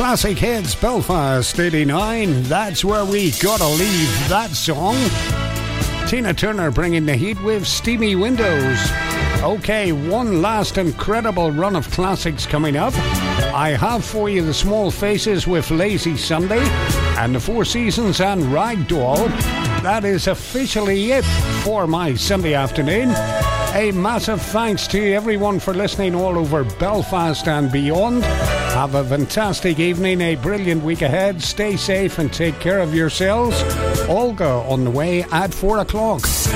Classic Hits Belfast 89. That's where we gotta leave that song. Tina Turner bringing the heat with Steamy Windows. Okay, one last incredible run of classics coming up. I have for you the Small Faces with Lazy Sunday and the Four Seasons and Ragdoll. That is officially it for my Sunday afternoon. A massive thanks to everyone for listening all over Belfast and beyond. Have a fantastic evening, a brilliant week ahead. Stay safe and take care of yourselves. Olga on the way at 4 o'clock.